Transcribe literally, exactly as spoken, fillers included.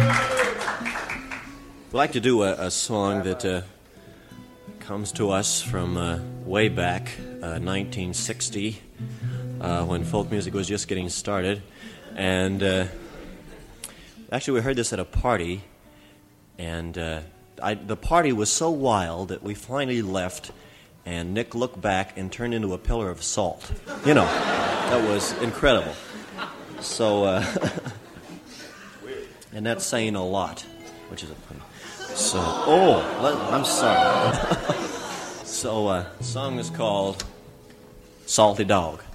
We'd like to do a, a song that uh, comes to us from uh, way back, uh, nineteen sixty, uh, when folk music was just getting started. And uh, actually, we heard this at a party, and uh, I, the party was so wild that we finally left, and Nick looked back and turned into a pillar of salt. You know, that was incredible. So, uh, and that's saying a lot, which is a pun. So, oh, let, I'm sorry. So, uh, the song is called Salty Dog.